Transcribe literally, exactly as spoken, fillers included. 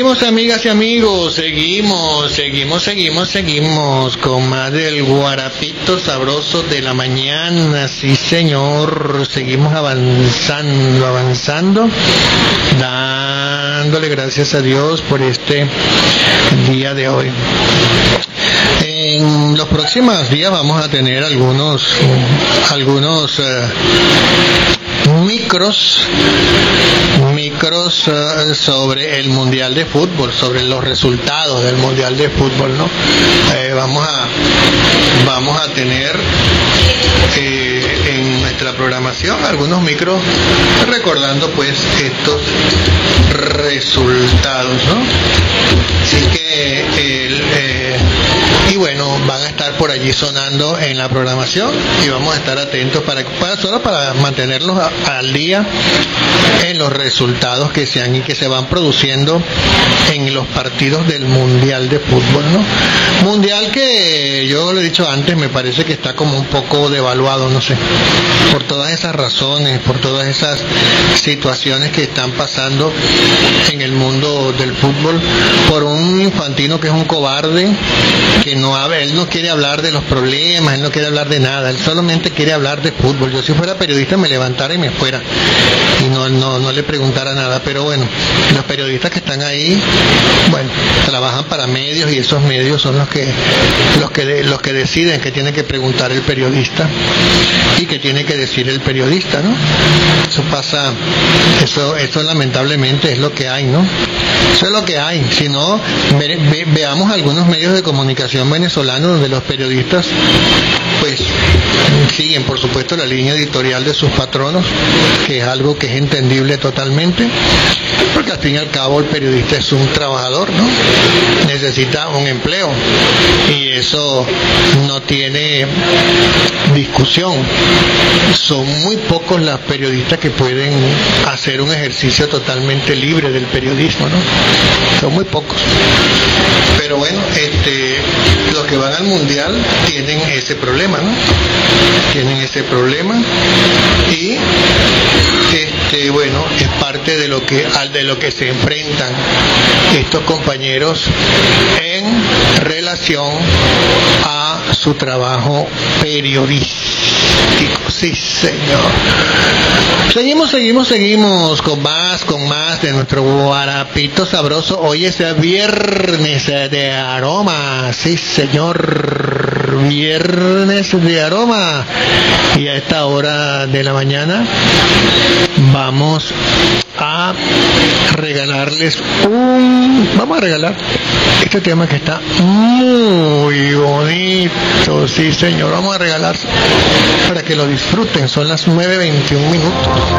seguimos, amigas y amigos, seguimos, seguimos, seguimos, seguimos con más del guarapito sabroso de la mañana, sí señor, seguimos avanzando, avanzando, dándole gracias a Dios por este día de hoy. En los próximos días vamos a tener algunos, algunos uh, micros, micros uh, sobre el Mundial de Fútbol, sobre los resultados del Mundial de Fútbol, ¿no? Eh, vamos a, vamos a tener eh, en nuestra programación algunos micros recordando pues estos resultados, ¿no? Así que el, eh, y bueno, van a estar por allí sonando en la programación y vamos a estar atentos para, para solo para mantenerlos a, al día en los resultados que se han y que se van produciendo en los partidos del Mundial de Fútbol, ¿no? Mundial que yo lo he dicho antes, me parece que está como un poco devaluado, no sé, por todas esas razones, por todas esas situaciones que están pasando en el mundo del fútbol, por un Infantino que es un cobarde, que no habla, él no quiere hablar de los problemas, él no quiere hablar de nada, él solamente quiere hablar de fútbol. Yo si fuera periodista me levantara y me fuera y no, no, no le preguntara nada, pero bueno, los periodistas que están ahí, bueno, trabajan para medios y esos medios son los que los que de, los que deciden que tiene que preguntar el periodista y que tiene que decir el periodista, ¿no? Eso pasa, eso, eso lamentablemente es lo que hay, ¿no? Eso es lo que hay. Si no, ve, ve, veamos algunos medios de comunicación venezolanos donde los periodistas pues siguen por supuesto la línea editorial de sus patronos, que es algo que es entendible totalmente, porque al fin y al cabo el periodista es un trabajador, ¿no? Necesita un empleo y eso no tiene discusión. Son muy pocos los periodistas que pueden hacer un ejercicio totalmente libre del periodismo, ¿no? Son muy pocos. Pero bueno, este, los que van al mundial tienen ese problema, ¿no? Tienen ese problema y este, bueno, es parte de lo que de lo que se enfrentan estos compañeros en relación a su trabajo periodístico. Sí, señor. Seguimos, seguimos, seguimos con más, con más de nuestro guarapito sabroso. Hoy es viernes de aroma. Sí, señor. Viernes de aroma. Y a esta hora de la mañana vamos a regalarles un... Vamos a regalar este tema que está muy bonito. Sí, señor. Vamos a regalar para que lo disfruten. Son las nueve veintiún minutos.